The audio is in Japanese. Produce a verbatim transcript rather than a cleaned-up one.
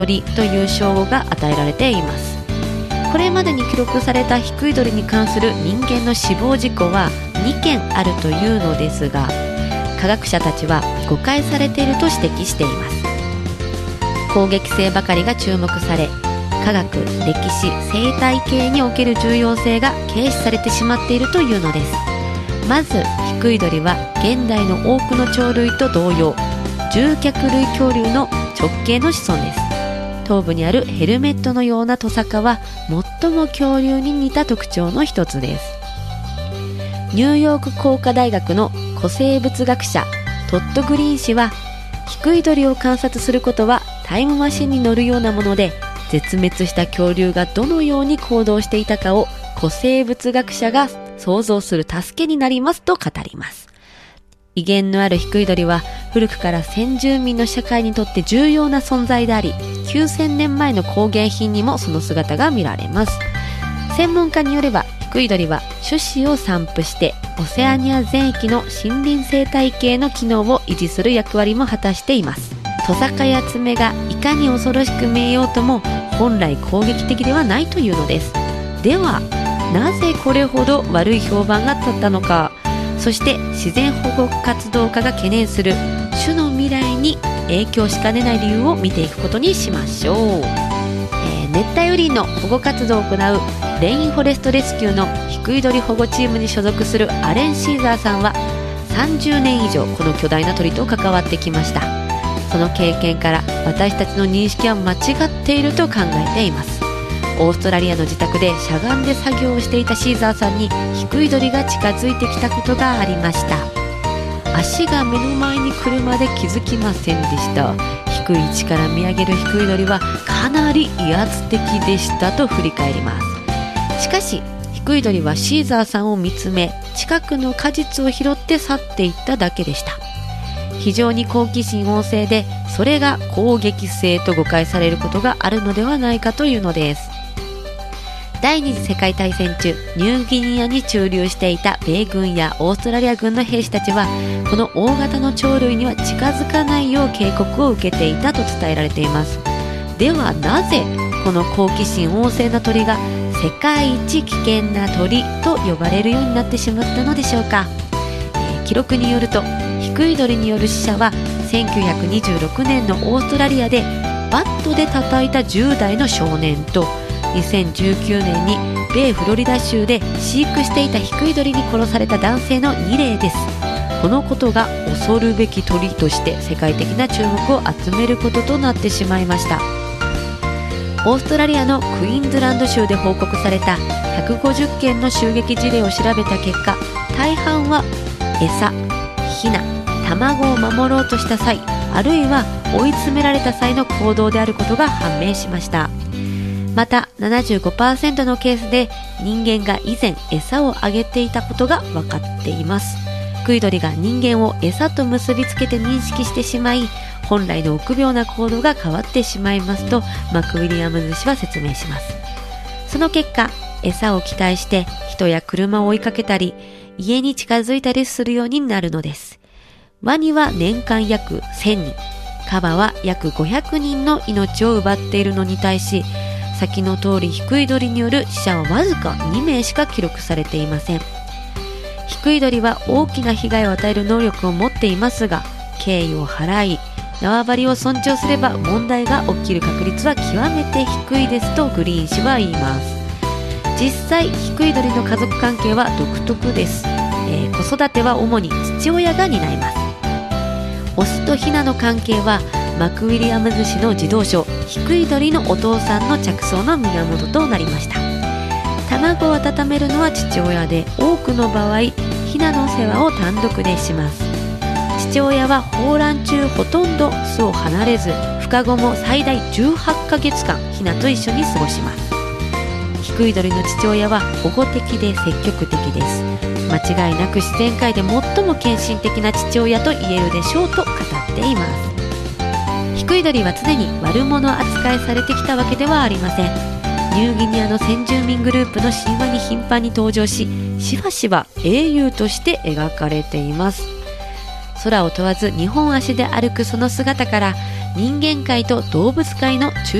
鳥という称号が与えられています。これまでに記録されたヒクイドリに関する人間の死亡事故はにけんあるというのですが、科学者たちは誤解されていると指摘しています。攻撃性ばかりが注目され、科学、歴史、生態系における重要性が軽視されてしまっているというのです。まずヒクイドリは現代の多くの鳥類と同様、獣脚類恐竜の直系の子孫です。頭部にあるヘルメットのようなトサカは最も恐竜に似た特徴の一つです。ニューヨーク工科大学の古生物学者トッド・グリーン氏は、ヒクイドリを観察することはタイムマシンに乗るようなもので、絶滅した恐竜がどのように行動していたかを古生物学者が想像する助けになりますと語ります。威厳のあるヒクイドリは古くから先住民の社会にとって重要な存在であり、きゅうせんねんまえの工芸品にもその姿が見られます。専門家によれば、ヒクイドリは種子を散布してオセアニア全域の森林生態系の機能を維持する役割も果たしています。トサカや爪がいかに恐ろしく見えようとも本来攻撃的ではないというのです。ではなぜこれほど悪い評判が立ったのか、そして自然保護活動家が懸念する種の未来に影響しかねない理由を見ていくことにしましょう。えー、熱帯雨林の保護活動を行うレインフォレストレスキューのヒクイドリ保護チームに所属するアレン・シーザーさんはさんじゅうねん以上この巨大な鳥と関わってきました。その経験から私たちの認識は間違っていると考えています。オーストラリアの自宅でしゃがんで作業をしていたシーザーさんにヒクイドリが近づいてきたことがありました。足が目の前に来るまで気づきませんでした。低い位置から見上げるヒクイドリはかなり威圧的でしたと振り返ります。しかしヒクイドリはシーザーさんを見つめ、近くの果実を拾って去っていっただけでした。非常に好奇心旺盛で、それが攻撃性と誤解されることがあるのではないかというのです。第二次世界大戦中、ニューギニアに駐留していた米軍やオーストラリア軍の兵士たちは、この大型の鳥類には近づかないよう警告を受けていたと伝えられています。ではなぜこの好奇心旺盛な鳥が世界一危険な鳥と呼ばれるようになってしまったのでしょうか。えー、記録によるとヒクイドリによる死者はせんきゅうひゃくにじゅうろくねんのオーストラリアでバットで叩いたじゅうだいの少年と、にせんじゅうきゅうねんに米フロリダ州で飼育していたヒクイドリに殺された男性のにれいです。このことが恐るべき鳥として世界的な注目を集めることとなってしまいました。オーストラリアのクイーンズランド州で報告されたひゃくごじゅっけんの襲撃事例を調べた結果、大半は餌、ヒナ、卵を守ろうとした際、あるいは追い詰められた際の行動であることが判明しました。また ななじゅうごパーセント のケースで人間が以前餌をあげていたことが分かっています。ヒクイドリが人間を餌と結びつけて認識してしまい、本来の臆病な行動が変わってしまいますとマクウィリアムズ氏は説明します。その結果、餌を期待して人や車を追いかけたり家に近づいたりするようになるのです。ワニは年間約せんにん、カバは約ごひゃくにんの命を奪っているのに対し、先の通りヒクイドリによる死者はわずかにめいしか記録されていません。ヒクイドリは大きな被害を与える能力を持っていますが、敬意を払い縄張りを尊重すれば問題が起きる確率は極めて低いですとグリーン氏は言います。実際ヒクイドリの家族関係は独特です。えー、子育ては主に父親が担います。オスとヒナの関係はマクウィリアムズ氏の児童書ヒクイドリのお父さんの着想の源となりました。卵を温めるのは父親で、多くの場合ヒナの世話を単独でします。父親は抱卵中ほとんど巣を離れず、孵化後も最大じゅうはちかげつかんヒナと一緒に過ごします。ヒクイドリの父親は保護的で積極的です。間違いなく自然界で最も献身的な父親と言えるでしょうと語っています。ヒクイドリは常に悪者扱いされてきたわけではありません。ニューギニアの先住民グループの神話に頻繁に登場し、しばしば英雄として描かれています。空を問わずにほん足で歩くその姿から、 人間界と動物界の中